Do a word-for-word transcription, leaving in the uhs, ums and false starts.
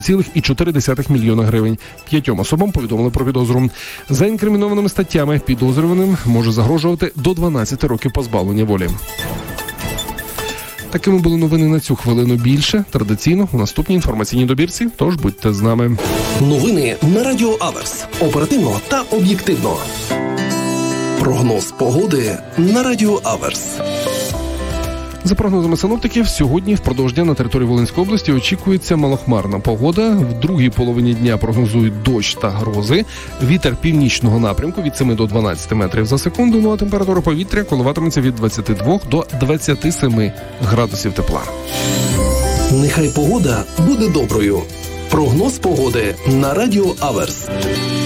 цілих чотири десятих мільйона гривень. П'ятьом особам повідомили про підозру. За інкримінованими статтями підозрюваним може загрожувати до дванадцяти років позбавлення волі. Такими були новини на цю хвилину. Більше традиційно у наступній інформаційній добірці, тож будьте з нами. Новини на Радіо Аверс. Оперативно та об'єктивно. Прогноз погоди на Радіо Аверс. За прогнозами синоптиків, сьогодні впродовж дня на території Волинської області очікується малохмарна погода. В другій половині дня прогнозують дощ та грози. Вітер північного напрямку від семи до дванадцяти метрів за секунду. Ну а температура повітря коливатиметься від двадцяти двох до двадцяти семи градусів тепла. Нехай погода буде доброю. Прогноз погоди на Радіо Аверс.